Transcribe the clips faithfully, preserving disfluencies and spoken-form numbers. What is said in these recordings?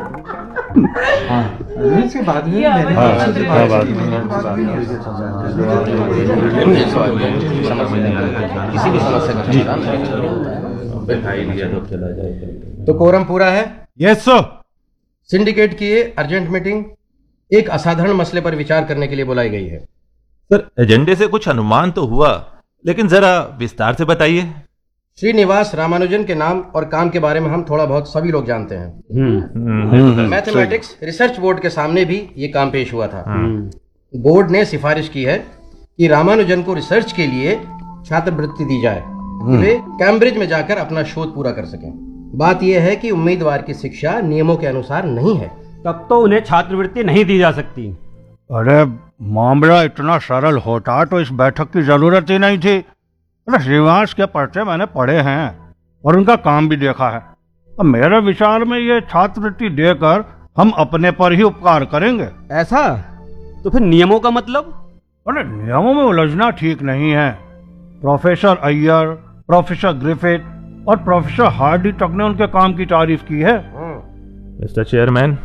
इसके बाद में मैंने क्या बात किसी भी समस्या का समाधान। तो कोरम पूरा है? Yes sir. सिंडिकेट की अर्जेंट मीटिंग एक असाधारण मसले पर विचार करने के लिए बुलाई गई है। सर, एजेंडे से कुछ अनुमान तो हुआ, लेकिन जरा विस्तार से बताइए। श्रीनिवास रामानुजन के नाम और काम के बारे में हम थोड़ा बहुत सभी लोग जानते हैं। मैथमेटिक्स रिसर्च बोर्ड के सामने भी ये काम पेश हुआ था। बोर्ड ने सिफारिश की है कि रामानुजन को रिसर्च के लिए छात्रवृत्ति दी जाए, वे कैम्ब्रिज में जाकर अपना शोध पूरा कर सकें। बात यह है कि उम्मीदवार की शिक्षा नियमों के अनुसार नहीं है। तब तो उन्हें छात्रवृत्ति नहीं दी जा सकती। अरे मामला इतना सरल होता तो इस बैठक की जरूरत ही नहीं थी। अरे श्रीनिवास के पर्चे मैंने पढ़े हैं और उनका काम भी देखा है। अब मेरे विचार में ये छात्रवृत्ति देकर हम अपने पर ही उपकार करेंगे। ऐसा? तो फिर नियमों का मतलब? अरे नियमों में उलझना ठीक नहीं है। प्रोफेसर अय्यर, प्रोफेसर ग्रिफिथ और प्रोफेसर हार्डी तक ने उनके काम की तारीफ की है। मिस्टर चेयरमैन,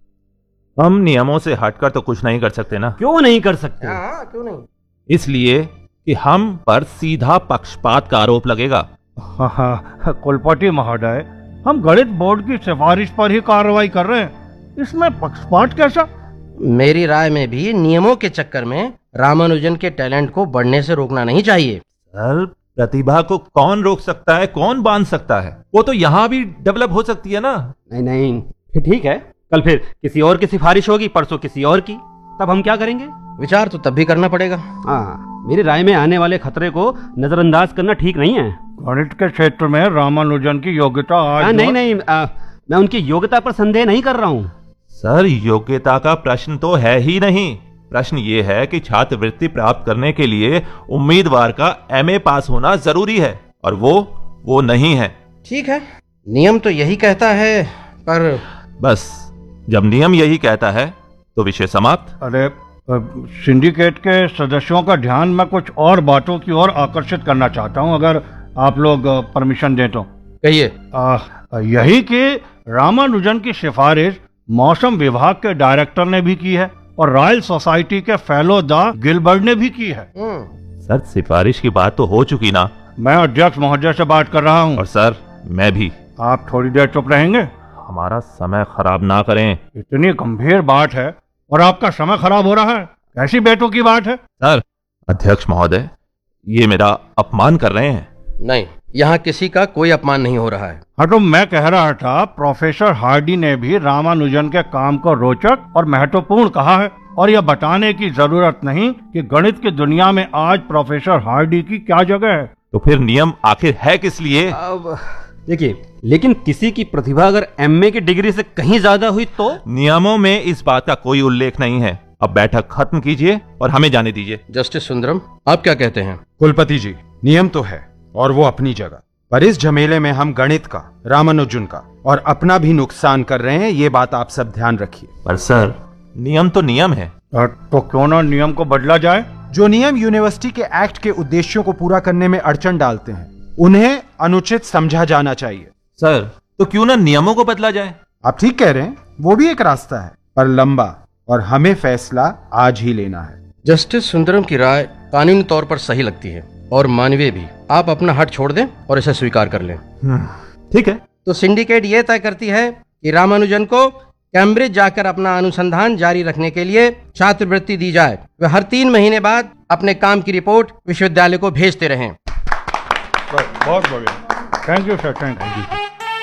हम नियमों से हटकर तो कुछ नहीं कर सकते ना। क्यों नहीं कर सकते? हाँ, क्यों नहीं? इसलिए कि हम पर सीधा पक्षपात का आरोप लगेगा। हाँ हाँ कुलपति महोदय, हम गणित बोर्ड की सिफारिश पर ही कार्रवाई कर रहे हैं, इसमें पक्षपात कैसा? मेरी राय में भी नियमों के चक्कर में रामानुजन के टैलेंट को बढ़ने से रोकना नहीं चाहिए। सर, प्रतिभा को कौन रोक सकता है, कौन बांध सकता है? वो तो यहाँ भी डेवलप हो सकती है ना। नहीं नहीं, फिर ठीक है, कल फिर किसी और की सिफारिश होगी, परसों किसी और की, तब हम क्या करेंगे? विचार तो तब भी करना पड़ेगा। हाँ, मेरी राय में आने वाले खतरे को नजरअंदाज करना ठीक नहीं है। गणित के क्षेत्र में रामानुजन की योग्यता आज आ, नहीं नहीं आ, मैं उनकी योग्यता पर संदेह नहीं कर रहा हूँ। सर, योग्यता का प्रश्न तो है ही नहीं। प्रश्न ये है कि छात्रवृत्ति प्राप्त करने के लिए उम्मीदवार का एमए पास होना जरूरी है, और वो वो नहीं है। ठीक है, नियम तो यही कहता है, पर बस जब नियम यही कहता है तो विषय समाप्त। अरे सिंडिकेट के सदस्यों का ध्यान मैं कुछ और बातों की ओर आकर्षित करना चाहता हूं, अगर आप लोग परमिशन दें तो। कहिए। यही कि रामानुजन की सिफारिश मौसम विभाग के डायरेक्टर ने भी की है और रॉयल सोसाइटी के फेलो द गिलबर्ट ने भी की है। सर, सिफारिश की बात तो हो चुकी ना। मैं अध्यक्ष महोदय से बात कर रहा हूँ। और सर, मैं भी। आप थोड़ी देर चुप रहेंगे? हमारा समय खराब ना करें। इतनी गंभीर बात है और आपका समय खराब हो रहा है, कैसी बेटों की बात है? सर, अध्यक्ष महोदय, ये मेरा अपमान कर रहे हैं। नहीं, यहाँ किसी का कोई अपमान नहीं हो रहा है। हाँ, तो मैं कह रहा था, प्रोफेसर हार्डी ने भी रामानुजन के काम को रोचक और महत्वपूर्ण कहा है, और यह बताने की जरूरत नहीं कि गणित की दुनिया में आज प्रोफेसर हार्डी की क्या जगह है। तो फिर नियम आखिर है किस लिए? देखिए, लेकिन किसी की प्रतिभा अगर एमए की डिग्री से कहीं ज्यादा हुई तो? नियमों में इस बात का कोई उल्लेख नहीं है। अब बैठक खत्म कीजिए और हमें जाने दीजिए। जस्टिस सुंदरम, आप क्या कहते हैं? कुलपति जी, नियम तो है और वो अपनी जगह, पर इस झमेले में हम गणित का, रामानुजन का और अपना भी नुकसान कर रहे हैं, ये बात आप सब ध्यान रखिए। पर सर, नियम तो नियम है। तो क्यों ना नियम को बदला जाए? जो नियम यूनिवर्सिटी के एक्ट के उद्देश्यों को पूरा करने में अड़चन डालते हैं, उन्हें अनुचित समझा जाना चाहिए। सर, तो क्यों ना नियमों को बदला जाए? आप ठीक कह रहे हैं, वो भी एक रास्ता है, पर लंबा, और हमें फैसला आज ही लेना है। जस्टिस सुंदरम की राय कानूनी तौर पर सही लगती है और मानवीय भी। आप अपना हट छोड़ दें और इसे स्वीकार कर लें। ठीक है। तो सिंडिकेट ये तय करती है कि रामानुजन को कैम्ब्रिज जाकर अपना अनुसंधान जारी रखने के लिए छात्रवृत्ति दी जाए। वे हर तीन महीने बाद अपने काम की रिपोर्ट विश्वविद्यालय को भेजते रहें। बहुत बढ़िया, thank you sir, thank you.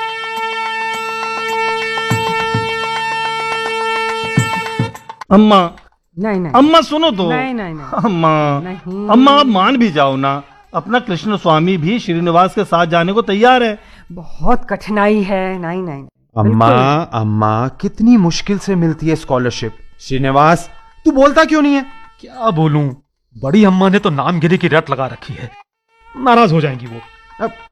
अम्मा, नहीं नहीं अम्मा सुनो तो। नहीं नहीं नहीं अम्मा, नहीं। अम्मा आप मान भी जाओ ना, अपना कृष्ण स्वामी भी श्रीनिवास के साथ जाने को तैयार है। बहुत कठिनाई है। नहीं नहीं अम्मा, अम्मा कितनी मुश्किल से मिलती है स्कॉलरशिप। श्रीनिवास, तू बोलता क्यों नहीं है? क्या बोलूं, बड़ी अम्मा ने तो नामगिरी की रट लगा रखी है, नाराज हो जाएंगी वो। अब